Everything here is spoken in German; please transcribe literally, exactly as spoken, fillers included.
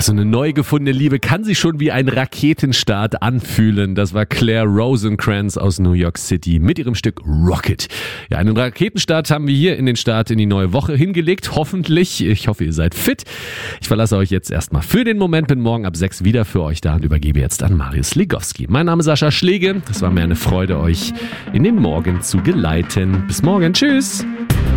so eine neu gefundene Liebe kann sich schon wie ein Raketenstart anfühlen. Das war Claire Rosencrantz aus New York City mit ihrem Stück Rocket. Ja, einen Raketenstart haben wir hier in den Start in die neue Woche hingelegt. Hoffentlich. Ich hoffe, ihr seid fit. Ich verlasse euch jetzt erstmal für den Moment. Bin morgen ab sechs wieder für euch da und übergebe jetzt an Marius Legowski. Mein Name ist Sascha Schläge. Es war mir eine Freude, euch in den Morgen zu geleiten. Bis morgen. Tschüss.